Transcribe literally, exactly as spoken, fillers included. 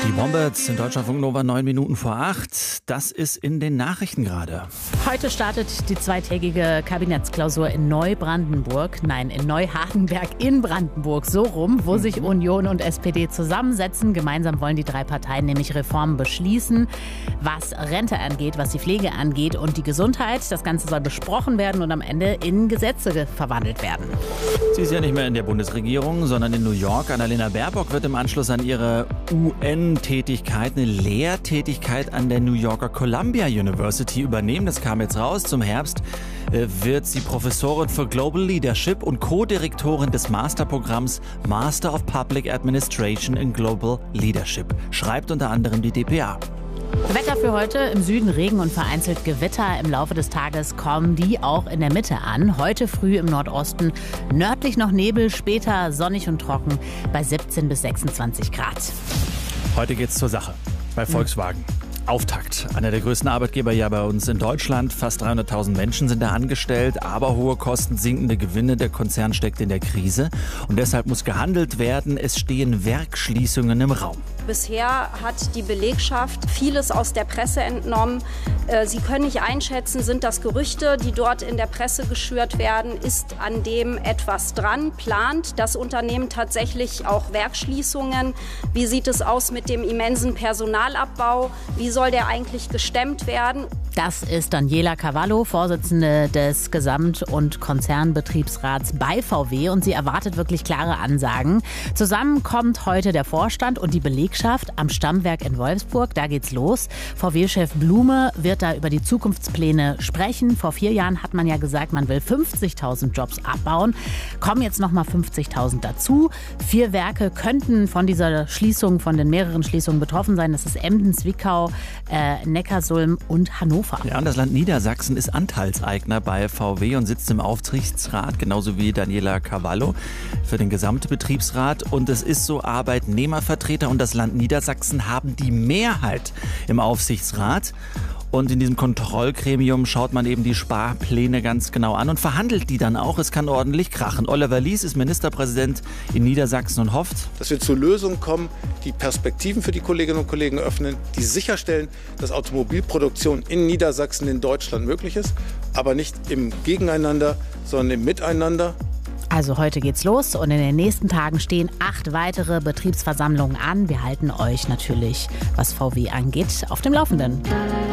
Die Wombats in Deutschlandfunk Nova neun Minuten vor acht. Das ist in den Nachrichten gerade. Heute startet die zweitägige Kabinettsklausur in Neubrandenburg. Nein, in Neuhardenberg in Brandenburg. So rum, wo sich Union und S P D zusammensetzen. Gemeinsam wollen die drei Parteien nämlich Reformen beschließen, was Rente angeht, was die Pflege angeht und die Gesundheit. Das Ganze soll besprochen werden und am Ende in Gesetze verwandelt werden. Sie ist ja nicht mehr in der Bundesregierung, sondern in New York. Annalena Baerbock wird im Anschluss an ihre U N-Tätigkeit eine Lehrtätigkeit an der New Yorker Columbia University übernehmen. Das kam jetzt raus. Zum Herbst äh, wird sie Professorin für Global Leadership und Co-Direktorin des Masterprogramms Master of Public Administration in Global Leadership. Schreibt unter anderem die D P A. Wetter für heute: im Süden Regen und vereinzelt Gewitter. Im Laufe des Tages kommen die auch in der Mitte an. Heute früh im Nordosten nördlich noch Nebel, später sonnig und trocken bei siebzehn bis sechsundzwanzig Grad. Heute geht's zur Sache bei Volkswagen. Auftakt. Einer der größten Arbeitgeber ja bei uns in Deutschland. Fast dreihunderttausend Menschen sind da angestellt, aber hohe Kosten, sinkende Gewinne. Der Konzern steckt in der Krise und deshalb muss gehandelt werden. Es stehen Werksschließungen im Raum. Bisher hat die Belegschaft vieles aus der Presse entnommen. Sie können nicht einschätzen, sind das Gerüchte, die dort in der Presse geschürt werden? Ist an dem etwas dran? Plant das Unternehmen tatsächlich auch Werksschließungen? Wie sieht es aus mit dem immensen Personalabbau? Wie soll der eigentlich gestemmt werden? Das ist Daniela Cavallo, Vorsitzende des Gesamt- und Konzernbetriebsrats bei V W, und sie erwartet wirklich klare Ansagen. Zusammen kommt heute der Vorstand und die Belegschaft am Stammwerk in Wolfsburg. Da geht's los. V W-Chef Blume wird da über die Zukunftspläne sprechen. Vor vier Jahren hat man ja gesagt, man will fünfzigtausend Jobs abbauen. Kommen jetzt nochmal fünfzigtausend dazu. Vier Werke könnten von dieser Schließung, von den mehreren Schließungen betroffen sein. Das ist Emden, Zwickau, äh, Neckarsulm und Hannover. Ja, und das Land Niedersachsen ist Anteilseigner bei V W und sitzt im Aufsichtsrat, genauso wie Daniela Cavallo für den gesamten Betriebsrat. Und es ist so, Arbeitnehmervertreter und das Land Niedersachsen haben die Mehrheit im Aufsichtsrat. Und in diesem Kontrollgremium schaut man eben die Sparpläne ganz genau an und verhandelt die dann auch. Es kann ordentlich krachen. Oliver Lies ist Ministerpräsident in Niedersachsen und hofft, dass wir zu Lösungen kommen, die Perspektiven für die Kolleginnen und Kollegen öffnen, die sicherstellen, dass Automobilproduktion in Niedersachsen, in Deutschland möglich ist, aber nicht im Gegeneinander, sondern im Miteinander. Also heute geht's los und in den nächsten Tagen stehen acht weitere Betriebsversammlungen an. Wir halten euch natürlich, was V W angeht, auf dem Laufenden.